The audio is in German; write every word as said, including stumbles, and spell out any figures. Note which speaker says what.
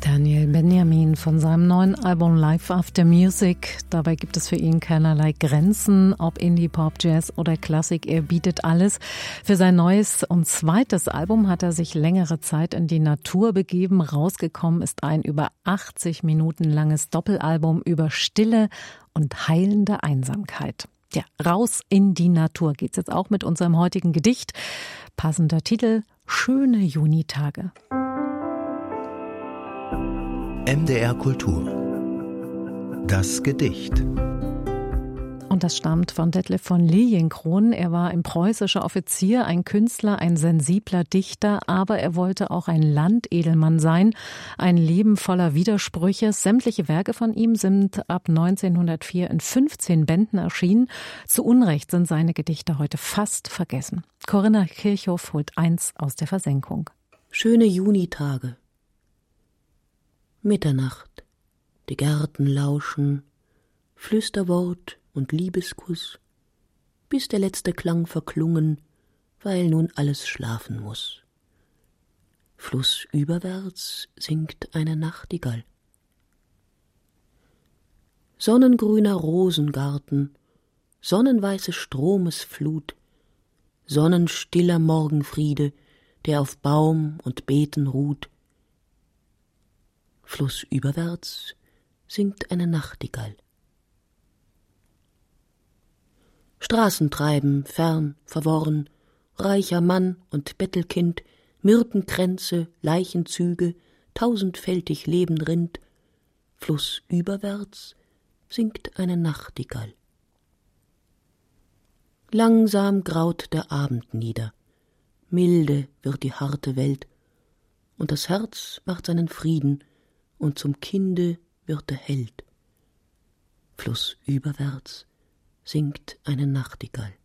Speaker 1: Daniel Benjamin von seinem neuen Album Live After Music. Dabei gibt es für ihn keinerlei Grenzen, ob Indie, Pop, Jazz oder Klassik. Er bietet alles. Für sein neues und zweites Album hat er sich längere Zeit in die Natur begeben. Rausgekommen ist ein über achtzig Minuten langes Doppelalbum über stille und heilende Einsamkeit. Ja, raus in die Natur geht's jetzt auch mit unserem heutigen Gedicht. Passender Titel: Schöne Junitage.
Speaker 2: M D R Kultur. Das Gedicht.
Speaker 1: Und das stammt von Detlev von Lilienkron. Er war ein preußischer Offizier, ein Künstler, ein sensibler Dichter, aber er wollte auch ein Landedelmann sein. Ein Leben voller Widersprüche. Sämtliche Werke von ihm sind ab neunzehnhundertvier in fünfzehn Bänden erschienen. Zu Unrecht sind seine Gedichte heute fast vergessen. Corinna Kirchhoff holt eins aus der Versenkung.
Speaker 3: Schöne Junitage. Mitternacht, die Gärten lauschen, Flüsterwort und Liebeskuss, bis der letzte Klang verklungen, weil nun alles schlafen muß. Flussüberwärts singt eine Nachtigall. Sonnengrüner Rosengarten, sonnenweiße Stromesflut, sonnenstiller Morgenfriede, der auf Baum und Beeten ruht. Flussüberwärts singt eine Nachtigall. Straßentreiben, fern, verworren, reicher Mann und Bettelkind, Myrtenkränze, Leichenzüge, tausendfältig Leben rinnt. Flussüberwärts singt eine Nachtigall. Langsam graut der Abend nieder, milde wird die harte Welt, und das Herz macht seinen Frieden, und zum Kinde wird der Held. Flussüberwärts singt eine Nachtigall.